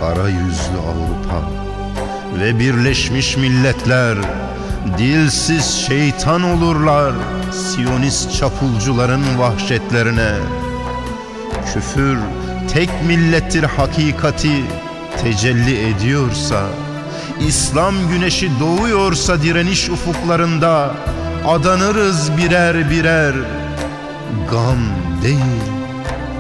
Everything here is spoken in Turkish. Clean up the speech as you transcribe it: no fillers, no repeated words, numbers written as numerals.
kara yüzlü Avrupa ve Birleşmiş Milletler dilsiz şeytan olurlar Siyonist çapulcuların vahşetlerine. Küfür tek millettir hakikati tecelli ediyorsa, İslam güneşi doğuyorsa direniş ufuklarında, adanırız birer birer, gam değil